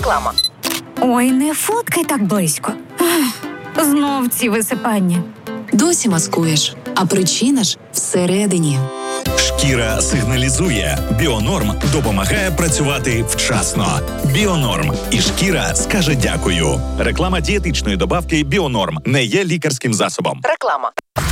Реклама. Ой, не фоткай так близько. Знов ці висипання. Досі маскуєш, а причина ж всередині. Шкіра сигналізує. Біонорм допомагає працювати вчасно. Біонорм. І шкіра скаже дякую. Реклама дієтичної добавки Біонорм не є лікарським засобом. Реклама.